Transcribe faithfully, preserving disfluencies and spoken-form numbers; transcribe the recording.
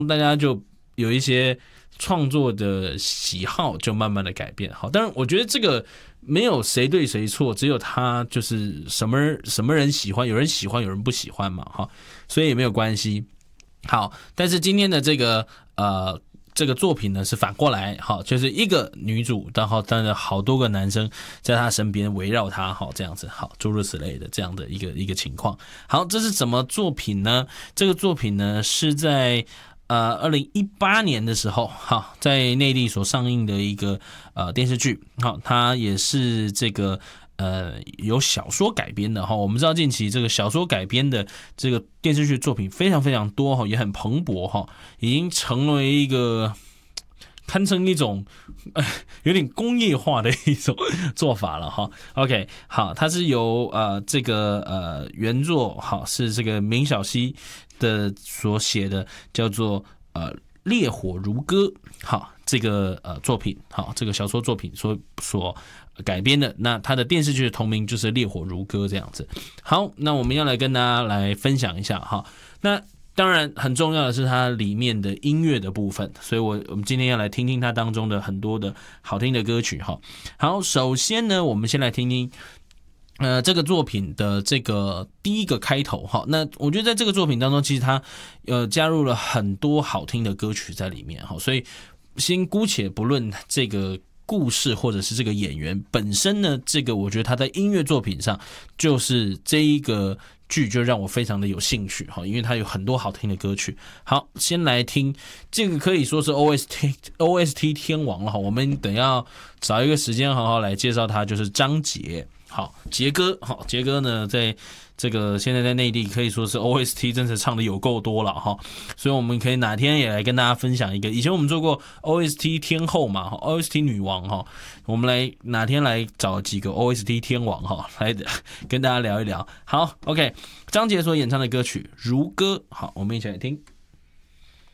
大家就有一些创作的喜好就慢慢的改变。好，当然我觉得这个没有谁对谁错，只有他就是什么人什么人喜欢，有人喜欢有人不喜欢嘛，哈，所以也没有关系。好，但是今天的这个呃这个作品呢是反过来，好，就是一个女主，然后当然好多个男生在她身边围绕她，好，这样子，好，诸如此类的这样的一个一个情况。好，这是什么作品呢？这个作品呢是在呃二零一八年的时候，好，在内地所上映的一个呃电视剧，好，它也是这个。呃，有小说改编的哈，我们知道近期这个小说改编的这个电视剧作品非常非常多哈，也很蓬勃哈，已经成为一个堪称一种、呃、有点工业化的一种做法了哈。OK， 好，它是由呃这个呃原作好是这个明晓溪的所写的，叫做呃烈火如歌，好，这个呃作品，好，这个小说作品所所改编的，那它的电视剧的同名就是《烈火如歌》这样子。好，那我们要来跟大家来分享一下哈。那当然很重要的是它里面的音乐的部分，所以我我们今天要来听听它当中的很多的好听的歌曲哈。好，首先呢，我们先来听听。呃，这个作品的这个第一个开头哈，那我觉得在这个作品当中，其实它呃加入了很多好听的歌曲在里面哈，所以先姑且不论这个故事或者是这个演员本身呢，这个我觉得他在音乐作品上就是这一个剧就让我非常的有兴趣哈，因为它有很多好听的歌曲。好，先来听这个可以说是 O S T O S T 天王了哈，我们等要找一个时间好好来介绍他，就是张杰。好，杰哥，好，杰哥呢，在这个现在在内地可以说是 O S T 真的唱的有够多了哈，所以我们可以哪天也来跟大家分享一个，以前我们做过 O S T 天后嘛 ，O S T 女王哈，我们来哪天来找几个 O S T 天王哈，来跟大家聊一聊。好 ，OK， 张杰所演唱的歌曲《如歌》，好，我们一起来听。